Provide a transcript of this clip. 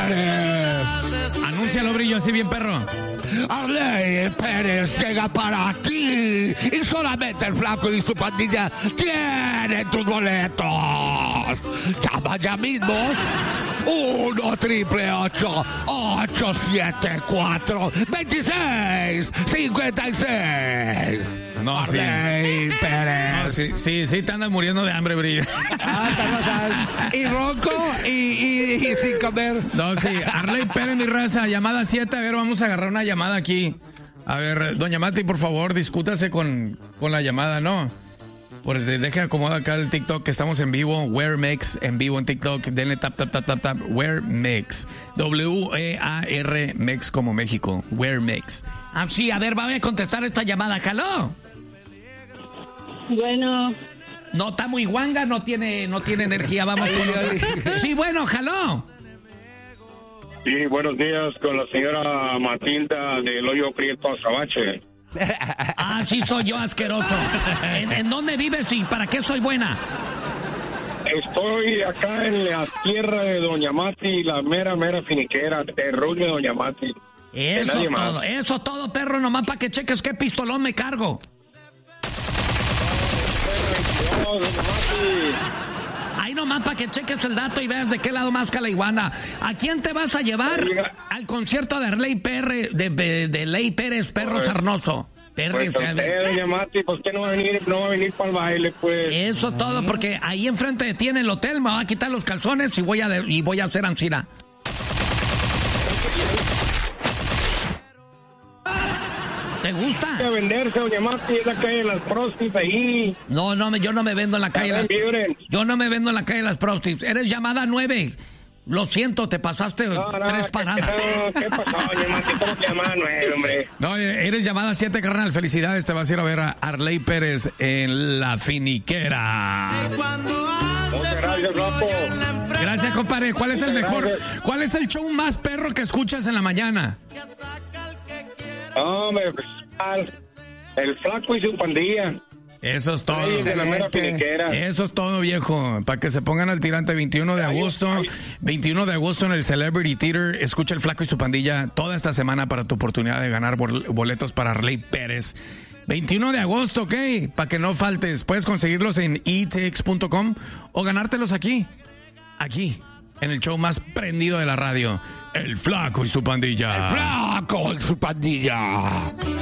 Pérez. Anúncialo, Brillo, así bien, perro. Arley Pérez llega para ti y solamente el Flaco y su pandilla tienen tus boletos. Llama ya mismo 1-888-874-2656. No, sí. Arley Pérez. No, sí, te andas muriendo de hambre, Brillo. Y ronco y sin comer. No, sí, Arley Pérez, mi raza, llamada 7. A ver, vamos a agarrar una llamada aquí. A ver, doña Mati, por favor, discútase con la llamada, ¿no? Deje acomodar acá el TikTok, que estamos en vivo. WearMix, en vivo en TikTok. Denle tap. WearMix. W-E-A-R, Mex como México. WearMix. Ah, sí, a ver, vamos a contestar esta llamada. ¿Aló? Bueno. No, está muy guanga, no tiene energía. Vamos con otro. Sí, bueno, jaló. Sí, buenos días con la señora Matilda del Hoyo Prieto Azabache. Ah, sí, soy yo, asqueroso. ¿En dónde vives y para qué soy buena? Estoy acá en la tierra de Doña Mati, la mera finiquera, terror de Doña Mati. Eso todo, perro, nomás para que cheques qué pistolón me cargo. Ahí nomás para que cheques el dato y veas de qué lado más la iguana. ¿A quién te vas a llevar al concierto de Arley Pérez, de Ley Pérez, perro sarnoso? Pues Doña Mati, pues que no va a venir para el baile, pues. Eso todo, porque ahí enfrente de ti en el hotel me va a quitar los calzones y voy a hacer ansina. ¿Te gusta? Hay que venderse, Doña Mati, es la calle de las prostis ahí. No, yo no me vendo en la calle. Yo no me vendo en la calle de las prostis. Eres llamada 9. Lo siento, te pasaste 3 paradas. ¿Qué pasó, Doña Mati? ¿Cómo te llamas 9, hombre? No, eres llamada 7, carnal. Felicidades, te vas a ir a ver a Arley Pérez en La Finiquera. Muchas gracias, Flaco. Gracias, compadre. ¿Cuál es el mejor? ¿Cuál es el show más perro que escuchas en la mañana? Hombre, el Flaco y su pandilla. Eso es todo. De la mera finiquera. Eso es todo, viejo. Para que se pongan al tirante 21 de agosto. 21 de agosto en el Celebrity Theater. Escucha el Flaco y su pandilla toda esta semana para tu oportunidad de ganar boletos para Arley Pérez. 21 de agosto, ¿ok? Para que no faltes. Puedes conseguirlos en etix.com o ganártelos aquí, en el show más prendido de la radio. El Flaco y su pandilla. El Flaco y su pandilla.